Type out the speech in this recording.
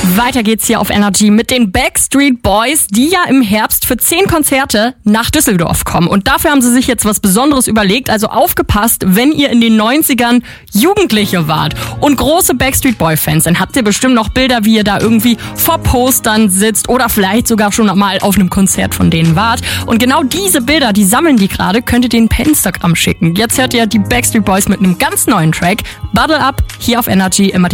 Weiter geht's hier auf Energy mit den Backstreet Boys, die ja im Herbst für 10 Konzerte nach Düsseldorf kommen. Und dafür haben sie sich jetzt was Besonderes überlegt. Also aufgepasst, wenn ihr in den 90ern Jugendliche wart und große Backstreet Boy-Fans, dann habt ihr bestimmt noch Bilder, wie ihr da irgendwie vor Postern sitzt oder vielleicht sogar schon mal auf einem Konzert von denen wart. Und genau diese Bilder, die sammeln die gerade, könnt ihr denen per Instagram schicken. Jetzt hört ihr die Backstreet Boys mit einem ganz neuen Track. Bubble Up, hier auf Energy, immer die